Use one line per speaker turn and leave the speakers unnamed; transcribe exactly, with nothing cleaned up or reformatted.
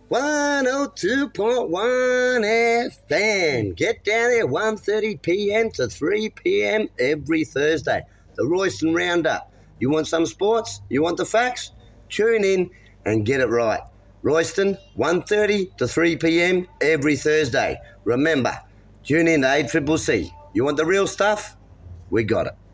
one oh two point one F M. Get down there one thirty p.m. to three p.m. every Thursday. The Royston Roundup. You want some sports? You want the facts? Tune in and get it right. Royston, one thirty to three p.m. every Thursday. Remember, tune in to A C C C. You want the real stuff? We got it.